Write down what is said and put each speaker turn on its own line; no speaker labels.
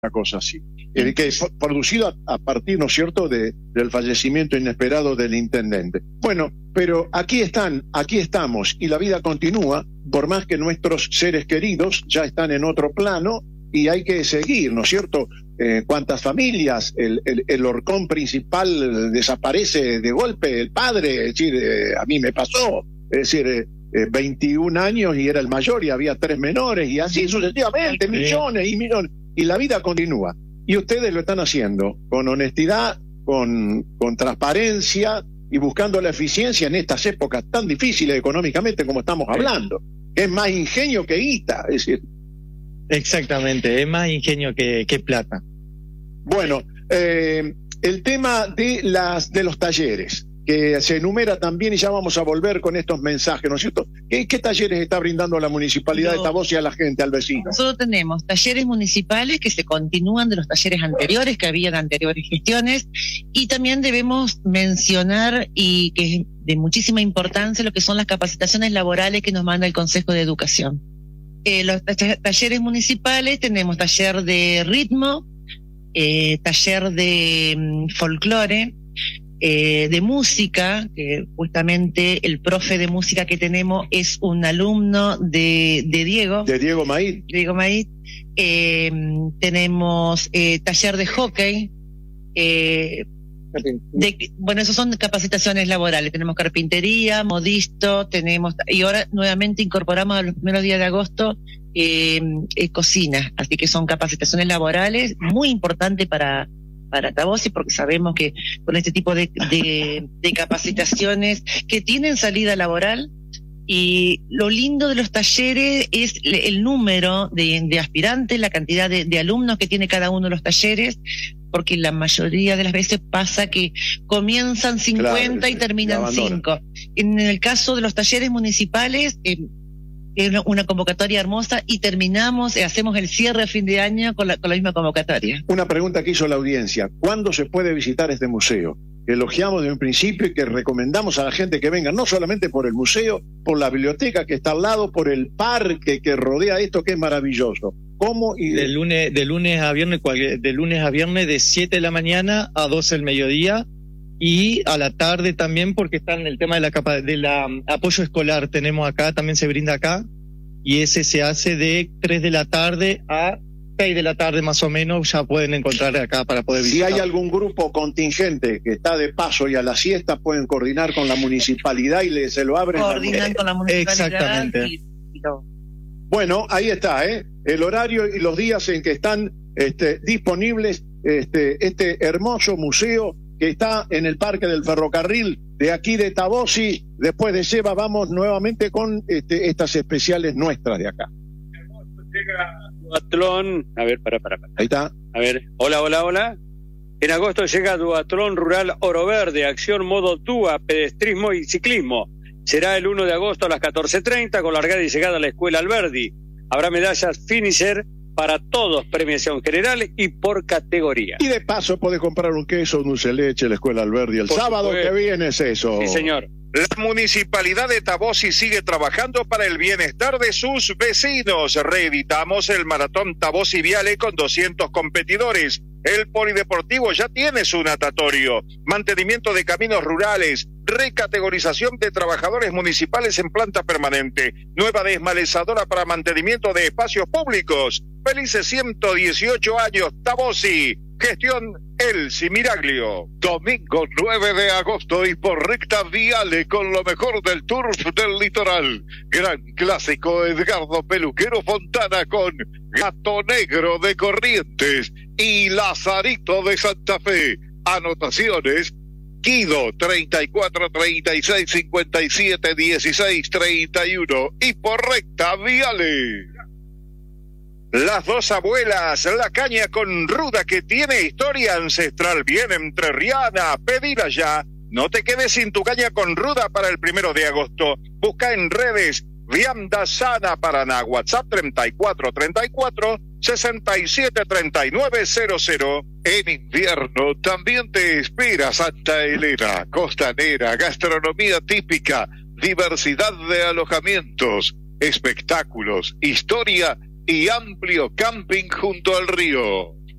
cosa así. Que fue producido a partir, ¿no es cierto?, del fallecimiento inesperado del intendente. Bueno, pero aquí estamos, y la vida continúa, por más que nuestros seres queridos ya están en otro plano, y hay que seguir, ¿no es cierto? ¿Cuántas familias? El horcón principal desaparece de golpe, el padre, es decir, a mí me pasó, es decir, 21 años y era el mayor y había 3 menores, y así sucesivamente, millones y millones, y la vida continúa. Y ustedes lo están haciendo con honestidad, con transparencia y buscando la eficiencia en estas épocas tan difíciles económicamente como estamos hablando. Es más ingenio que guita, es decir.
Exactamente, es más ingenio que plata.
Bueno, el tema de los talleres, que se enumera también, y ya vamos a volver con estos mensajes, ¿no es cierto? ¿Qué talleres está brindando la Municipalidad de Tabossi a la gente, al vecino?
Nosotros tenemos talleres municipales que se continúan de los talleres anteriores que había en anteriores gestiones, y también debemos mencionar, y que es de muchísima importancia, lo que son las capacitaciones laborales que nos manda el Consejo de Educación. Los talleres municipales tenemos taller de ritmo, taller de folclore, de música, que justamente el profe de música que tenemos es un alumno de Diego.
De Diego Maíz.
Tenemos taller de hockey. Bueno, esas son capacitaciones laborales. Tenemos carpintería, modisto, y ahora nuevamente incorporamos a los primeros días de agosto cocina. Así que son capacitaciones laborales muy importantes para Tabossi, porque sabemos que con este tipo de capacitaciones que tienen salida laboral, y lo lindo de los talleres es el número de aspirantes, la cantidad de alumnos que tiene cada uno de los talleres, porque la mayoría de las veces pasa que comienzan 50 y terminan 5. En el caso de los talleres municipales, es una convocatoria hermosa, y terminamos, hacemos el cierre a fin de año con la misma convocatoria.
Una pregunta que hizo la audiencia: ¿cuándo se puede visitar este museo? Que elogiamos desde un principio y que recomendamos a la gente que venga, no solamente por el museo, por la biblioteca que está al lado, por el parque que rodea esto, que es maravilloso. ¿Cómo?
De lunes a viernes de 7 de la mañana a 12 del mediodía, y a la tarde también, porque está en el tema de la apoyo escolar, tenemos acá, también se brinda acá, y ese se hace de 3 de la tarde a 6 de la tarde más o menos, ya pueden encontrar acá para poder visitar.
Si hay algún grupo contingente que está de paso y a la siesta, pueden coordinar con la municipalidad y se lo abren.
Coordinan con la municipalidad.
Exactamente.
Bueno, ahí está, el horario y los días en que están disponibles este hermoso museo que está en el Parque del Ferrocarril de aquí de Tabossi. Después de Seba vamos nuevamente con estas especiales nuestras de acá.
Llega Duatlón, a ver, para.
Ahí está.
A ver, hola. En agosto llega Duatlón Rural Oro Verde, acción modo TUA, pedestrismo y ciclismo. Será el 1 de agosto a las 14:30 con largada y llegada a la Escuela Alberdi. Habrá medallas finisher para todos, premiación general y por categoría.
Y de paso podés comprar un queso, un dulce de leche, la Escuela Alberdi. El sábado que viene es eso.
Sí, señor.
La Municipalidad de Tabossi sigue trabajando para el bienestar de sus vecinos. Reeditamos el Maratón Tabossi Viale con 200 competidores. El Polideportivo ya tiene su natatorio. Mantenimiento de caminos rurales. Recategorización de trabajadores municipales en planta permanente. Nueva desmalezadora para mantenimiento de espacios públicos. Felices 118 años, Tabossi. Gestión Elsi Miraglio. Domingo 9 de agosto y por Recta Viale con lo mejor del turf del litoral. Gran clásico Edgardo Peluquero Fontana con Gato Negro de Corrientes y Lazarito de Santa Fe. Anotaciones: Guido 34 36 57 16 31 y por Recta Viale. Las Dos Abuelas, la caña con ruda que tiene historia ancestral bien entrerriana. Pedila ya. No te quedes sin tu caña con ruda para el 1 de agosto. Busca en redes Vianda Sana Paraná. WhatsApp 3434 673900. En invierno también te espera Santa Elena. Costanera, gastronomía típica, diversidad de alojamientos, espectáculos, historia y amplio camping junto al río.